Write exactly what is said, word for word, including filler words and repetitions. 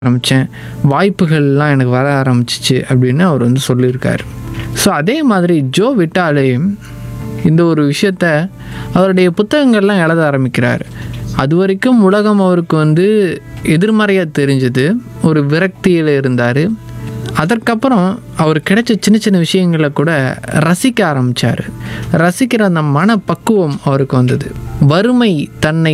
ஆரம்பித்தேன், வாய்ப்புகள்லாம் எனக்கு வர ஆரம்பிச்சிச்சு அப்படின்னு அவர் வந்து சொல்லியிருக்காரு. ஸோ அதே மாதிரி ஜோ விட்டாலே இந்த ஒரு விஷயத்த அவருடைய புத்தகங்கள்லாம் எழுத ஆரம்பிக்கிறார். அது வரைக்கும் உலகம் அவருக்கு வந்து எதிர்மறையாக தெரிஞ்சது, ஒரு விரக்தியில் இருந்தார். அதற்கப்புறம் அவர் கிடைச்ச சின்ன சின்ன விஷயங்களை கூட ரசிக்க ஆரம்பித்தார். ரசிக்கிற அந்த மனப்பக்குவம் அவருக்கு வந்தது. வறுமை தன்னை